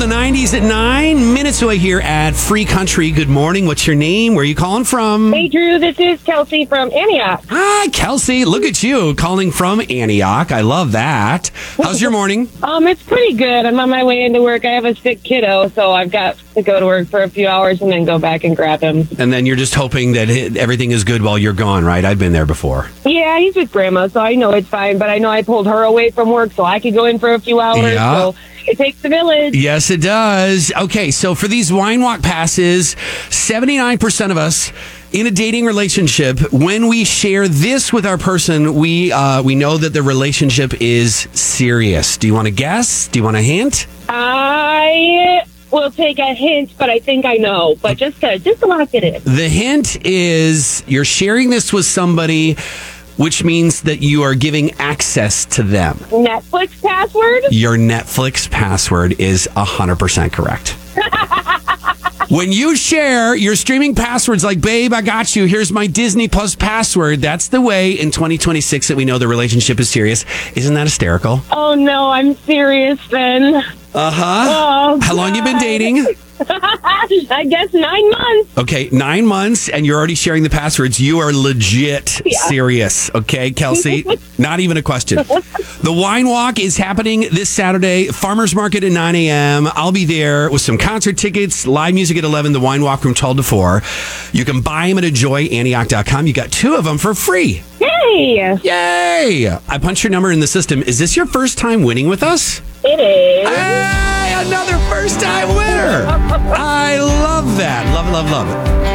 the 90s at 9 minutes away here at Free Country. Good morning. What's your name? Where are you calling from? Hey, Drew, this is Kelsey from Antioch. Hi, Kelsey. Look at you calling from Antioch. I love that. How's your morning? It's pretty good. I'm on my way into work. I have a sick kiddo, so I've got to go to work for a few hours and then go back and grab him. And then you're just hoping that everything is good while you're gone, right? I've been there before. Yeah, he's with Grandma, so I know it's fine. But I know I pulled her away from work so I could go in for a few hours. Yeah. So it takes a village. Yes, it does. Okay, so for these wine walk passes, 79% of us in a dating relationship, when we share this with our person, we know that the relationship is serious. Do you want to guess? Do you want a hint? I will take a hint, but I think I know. But just to lock it in. The hint is you're sharing this with somebody, which means that you are giving access to them. Netflix password? Your Netflix password is 100% correct. When you share your streaming passwords like, babe, I got you, here's my Disney Plus password, that's the way in 2026 that we know the relationship is serious. Isn't that hysterical? Oh, no, I'm serious then. Uh-huh. Oh, how long you been dating? I guess 9 months. Okay, 9 months, and you're already sharing the passwords. You are legit serious, okay, Kelsey? Not even a question. The Wine Walk is happening this Saturday, Farmers Market at 9 a.m. I'll be there with some concert tickets, live music at 11, the Wine Walk from 12 to 4. You can buy them at enjoyantioch.com. You got 2 of them for free. Yay! Yay! I punched your number in the system. Is this your first time winning with us? It is. Hey, another first-time winner. I love that. Love it, love it, love it.